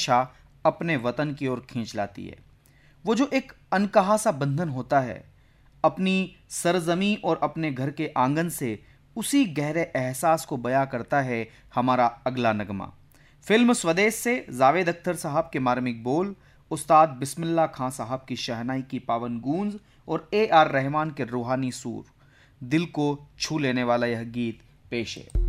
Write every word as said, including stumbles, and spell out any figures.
हमेशा अपने वतन की ओर खींच लाती है। वो जो एक अनकहा सा बंधन होता है अपनी सरजमी और अपने घर के आंगन से, उसी गहरे एहसास को बयां करता है हमारा अगला नगमा। फिल्म स्वदेश से जावेद अख्तर साहब के मार्मिक बोल, उस्ताद बिस्मिल्लाह खां साहब की शहनाई की पावन गूंज और ए आर रहमान के रूहानी सूर, दिल को छू लेने वाला यह गीत पेश है।